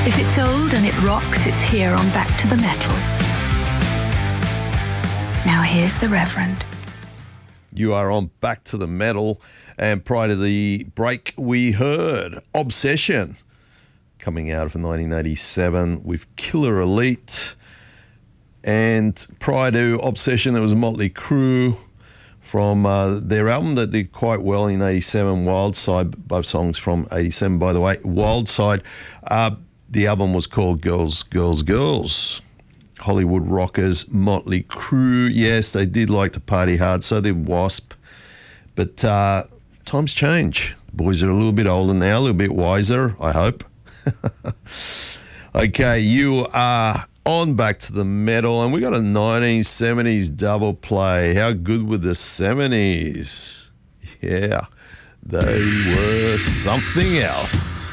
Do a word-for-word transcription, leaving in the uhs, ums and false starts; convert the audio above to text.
If it's old and it rocks, it's here on Back to the Metal. Now here's the Reverend. You are on Back to the Metal, and prior to the break, we heard Obsession, coming out of nineteen eighty-seven with Killer Elite. And prior to Obsession, there was Motley Crue from uh, their album that did quite well in eighty-seven, Wildside, both songs from eighty-seven, by the way. Wildside, uh, the album was called Girls, Girls, Girls. Hollywood Rockers, Motley Crue. Yes, they did like to party hard, so did Wasp. But uh, times change. Boys are a little bit older now, a little bit wiser, I hope. Okay, you are on Back to the Metal, and we got a nineteen seventies double play. How good were the seventies? Yeah, they were something else.